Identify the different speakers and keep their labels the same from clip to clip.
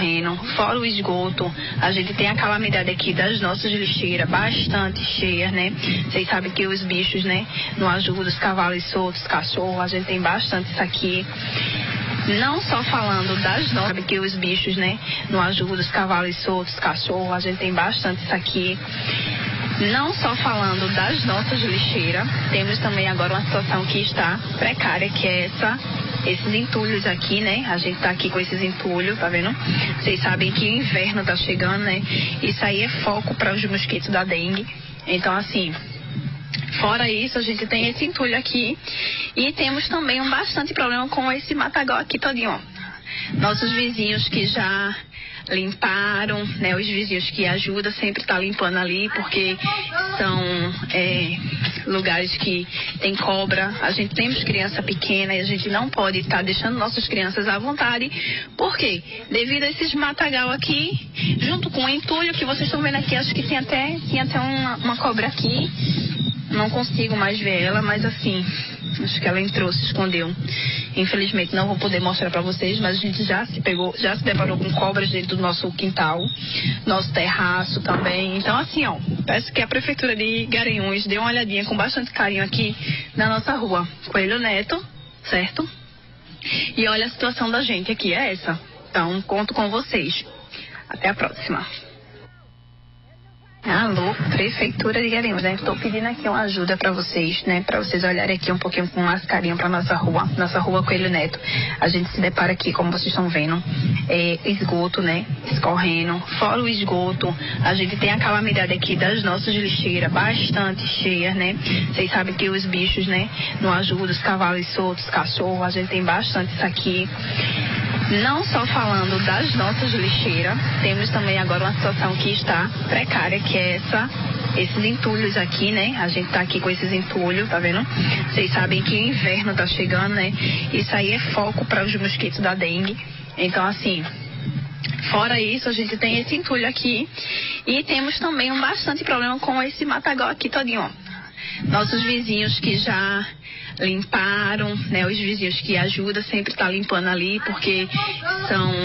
Speaker 1: escorrendo, fora o esgoto. A gente tem a calamidade aqui das nossas lixeiras bastante cheias, né? Vocês sabem que os bichos, né, não ajudam, os cavalos soltos, cachorros, a gente tem bastante isso aqui. Não só falando das nossas, sabe que os bichos, né, não ajudam, os cavalos soltos, cachorros, a gente tem bastante isso aqui. Não só falando das nossas lixeiras, temos também agora uma situação que está precária, que é esses entulhos aqui, né? A gente tá aqui com esses entulhos, tá vendo? Vocês sabem que o inverno tá chegando, né? Isso aí é foco para os mosquitos da dengue. Então, assim, fora isso, a gente tem esse entulho aqui e temos também bastante problema com esse matagal aqui todinho, ó. Nossos vizinhos que já limparam, né? Os vizinhos que ajudam sempre tá limpando ali, porque são lugares que tem cobra. A gente temos criança pequena e a gente não pode estar deixando nossas crianças à vontade. Por quê? Devido a esses matagal aqui, junto com o entulho que vocês estão vendo aqui, acho que tinha até uma cobra aqui. Não consigo mais ver ela, mas assim, acho que ela entrou, se escondeu. Infelizmente não vou poder mostrar para vocês, mas a gente já se deparou com cobras dentro do nosso quintal, nosso terraço também. Então assim, ó, peço que a Prefeitura de Garanhuns dê uma olhadinha com bastante carinho aqui na nossa rua Coelho Neto, certo? E olha a situação da gente aqui, é essa. Então, conto com vocês. Até a próxima. Alô, Prefeitura de Garanhuns, né? Estou pedindo aqui uma ajuda para vocês, né? Para vocês olharem aqui um pouquinho com mais carinho para nossa rua Coelho Neto. A gente se depara aqui, como vocês estão vendo, esgoto, né? Escorrendo, fora o esgoto. A gente tem a calamidade aqui das nossas lixeiras bastante cheias, né? Vocês sabem que os bichos, né, não ajudam, os cavalos soltos, cachorros, a gente tem bastante isso aqui. Não só falando das nossas lixeiras, temos também agora uma situação que está precária, que é esses entulhos aqui, né? A gente tá aqui com esses entulhos, tá vendo? Vocês sabem que o inverno tá chegando, né? Isso aí é foco para os mosquitos da dengue. Então, assim, fora isso, a gente tem esse entulho aqui e temos também bastante problema com esse matagal aqui todinho, ó. Nossos vizinhos que já limparam, né? Os vizinhos que ajudam sempre tá limpando ali, porque são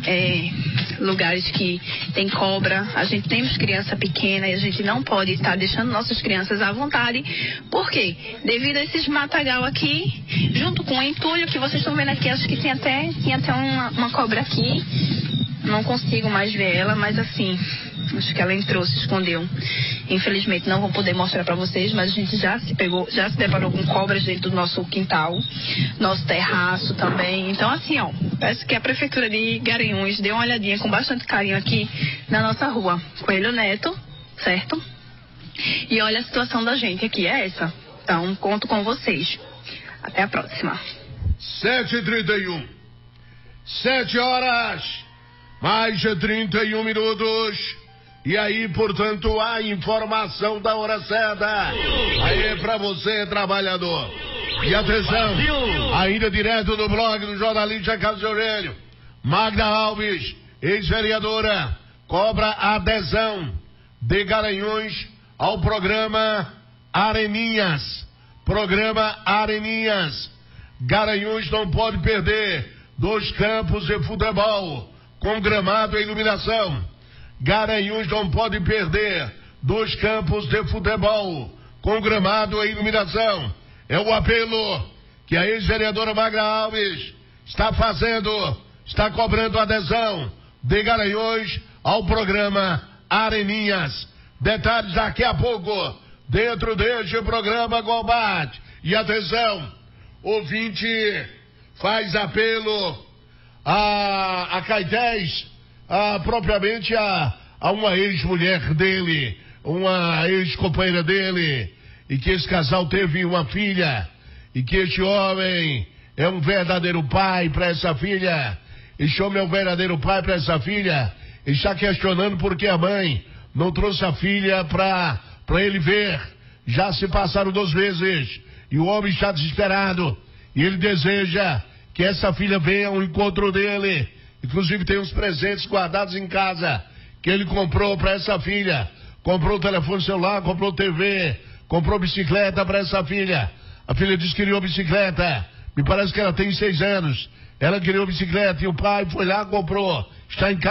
Speaker 1: lugares que tem cobra. A gente temos criança pequena e a gente não pode estar deixando nossas crianças à vontade. Por quê? Devido a esses matagal aqui, junto com o entulho que vocês estão vendo aqui, acho que tinha até uma cobra aqui. Não consigo mais ver ela, mas assim, acho que ela entrou, se escondeu. Infelizmente não vou poder mostrar para vocês, mas a gente já se deparou com cobras dentro do nosso quintal, nosso terraço também. Então assim, ó, peço que a Prefeitura de Garanhuns dê uma olhadinha com bastante carinho aqui na nossa rua Coelho Neto, certo? E olha a situação da gente aqui, é essa. Então, conto com vocês. Até a próxima.
Speaker 2: 7h31. 7 horas, mais de 31 minutos. E aí, portanto, a informação da hora certa. Aí pra você, trabalhador. E atenção, ainda direto do blog do jornalista Carlos Aurélio. Magda Alves, ex-vereadora, cobra adesão de Garanhuns ao programa Areninhas. Programa Areninhas. Garanhuns não pode perder 2 campos de futebol com gramado e iluminação. Garanhuns não pode perder 2 campos de futebol com gramado e iluminação. É o apelo que a ex-vereadora Magda Alves está fazendo, está cobrando adesão de Garanhuns ao programa Areninhas. Detalhes daqui a pouco, dentro deste programa Combate. E atenção, ouvinte faz apelo a Caetés, propriamente a uma ex-mulher dele, uma ex-companheira dele, e que esse casal teve uma filha, e que este homem é um verdadeiro pai para essa filha. Este homem é um verdadeiro pai para essa filha. Ele está questionando por que a mãe não trouxe a filha para ele ver. Já se passaram 2 meses e o homem está desesperado, e ele deseja que essa filha venha ao encontro dele. Inclusive tem uns presentes guardados em casa que ele comprou para essa filha. Comprou o telefone celular, comprou TV, comprou bicicleta para essa filha. A filha disse que queria uma bicicleta. Me parece que ela tem 6 anos. Ela queria uma bicicleta e o pai foi lá e comprou. Está em casa.